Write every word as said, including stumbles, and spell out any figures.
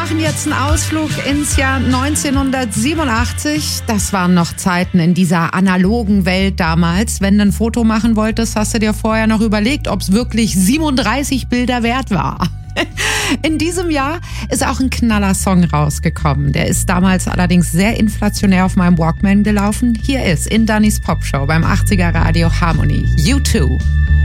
machen jetzt einen Ausflug ins Jahr neunzehnhundertsiebenundachtzig. Das waren noch Zeiten in dieser analogen Welt damals. Wenn du ein Foto machen wolltest, hast du dir vorher noch überlegt, ob es wirklich siebenunddreißig Bilder wert war. In diesem Jahr ist auch ein Knaller-Song rausgekommen. Der ist damals allerdings sehr inflationär auf meinem Walkman gelaufen. Hier ist in Dannys Popshow beim achtziger Radio Harmony U zwei.